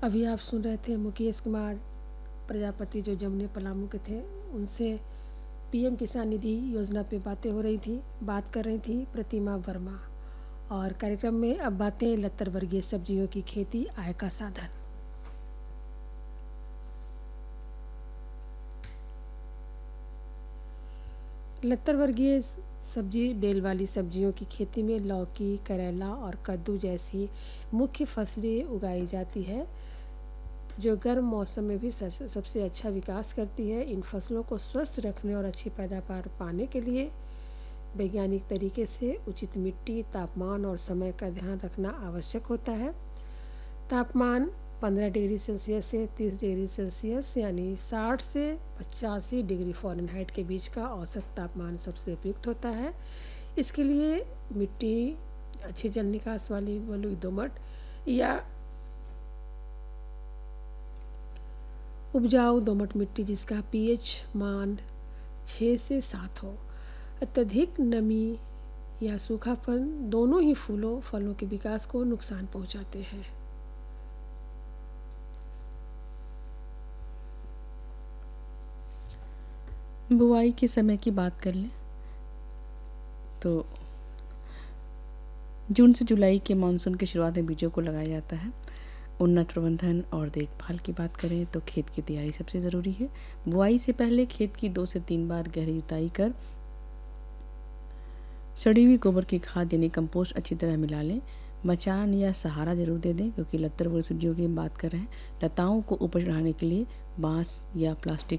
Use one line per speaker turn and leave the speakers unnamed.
अभी आप सुन रहे थे मुकेश कुमार प्रजापति जो जमुने पलामू के थे, उनसे पीएम किसान निधि योजना पे बातें हो रही थी। बात कर रही थी प्रतिमा वर्मा। और कार्यक्रम में अब बातें लतर वर्गीय सब्जियों की खेती आय का साधन। लतर वर्गीय सब्जी बेल वाली सब्जियों की खेती में लौकी, करेला और कद्दू जैसी मुख्य फसलें उगाई जाती है, जो गर्म मौसम में भी सबसे अच्छा विकास करती है। इन फसलों को स्वस्थ रखने और अच्छी पैदावार पाने के लिए वैज्ञानिक तरीके से उचित मिट्टी, तापमान और समय का ध्यान रखना आवश्यक होता है। तापमान 15 डिग्री सेल्सियस से 30 डिग्री सेल्सियस यानी 60 से 85 डिग्री फ़ारेनहाइट के बीच का औसत तापमान सबसे उपयुक्त होता है। इसके लिए मिट्टी अच्छी जल निकास वाली बलुई दोमट या उपजाऊ दोमट मिट्टी जिसका पीएच मान 6 से 7 हो। अत्यधिक नमी या सूखापन दोनों ही फलों के विकास को नुकसान पहुंचाते हैं।
बुआई के समय की बात कर लें तो जून से जुलाई के मानसून की शुरुआत में बीजों को लगाया जाता है। उन्नत प्रबंधन और देखभाल की बात करें तो खेत की तैयारी सबसे ज़रूरी है। बुआई से पहले खेत की 2 से 3 बार गहरी जुताई कर सड़ी हुई गोबर की खाद यानी कंपोस्ट अच्छी तरह मिला लें। मचान या सहारा जरूर दे दें, क्योंकि लतर वर्गीय सब्जियों की बात कर रहे हैं। लताओं को ऊपर चढ़ाने के लिए बांस या प्लास्टिक